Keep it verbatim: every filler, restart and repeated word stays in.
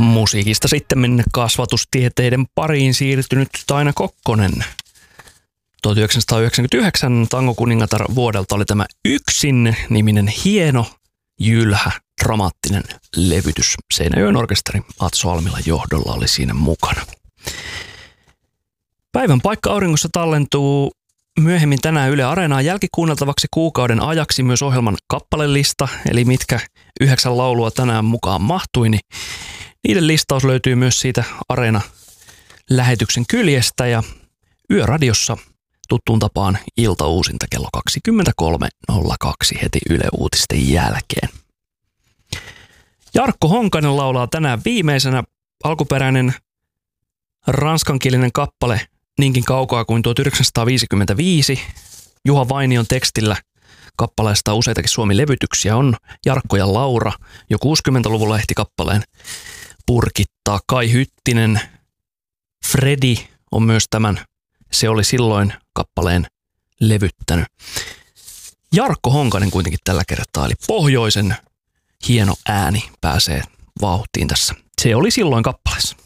Musiikista sitten kasvatustieteiden pariin siirtynyt Taina Kokkonen. tuhatyhdeksänsataayhdeksänkymmentäyhdeksän Tangokuningatar vuodelta oli tämä Yksin-niminen hieno, jylhä, dramaattinen levytys. Seinäjoen orkesteri Atso Almilan johdolla oli siinä mukana. Päivän paikka auringossa tallentuu myöhemmin tänään Yle Areenaan jälkikuunneltavaksi kuukauden ajaksi myös ohjelman kappalelista, eli mitkä yhdeksän laulua tänään mukaan mahtui, niin niiden listaus löytyy myös siitä Areena-lähetyksen kyljestä ja Yöradiossa tuttuun tapaan iltauusinta kello kaksikymmentäkolme nolla kaksi heti Yle Uutisten jälkeen. Jarkko Honkanen laulaa tänään viimeisenä. Alkuperäinen ranskankielinen kappale Niinkin kaukaa kuin tuhatyhdeksänsataaviisikymmentäviisi. Juha Vainion tekstillä kappaleesta useitakin Suomi-levytyksiä on. Jarkko ja Laura jo kuusikymmentäluvulla ehti kappaleen purkittaa. Kai Hyttinen, Fredi on myös tämän Se oli silloin kappaleen levyttänyt. Jarkko Honkanen kuitenkin tällä kertaa, eli pohjoisen hieno ääni pääsee vauhtiin tässä. Se oli silloin kappaleessa.